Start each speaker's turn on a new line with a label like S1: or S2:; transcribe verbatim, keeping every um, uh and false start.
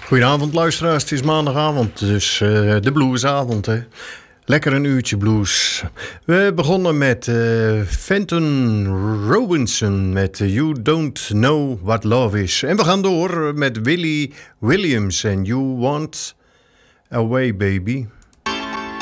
S1: Goedenavond luisteraars, het is maandagavond, dus uh, de bluesavond. Hè. Lekker een uurtje blues. We begonnen met uh, Fenton Robinson met uh, You Don't Know What Love Is. En we gaan door met Willie Williams en You Want Away Baby.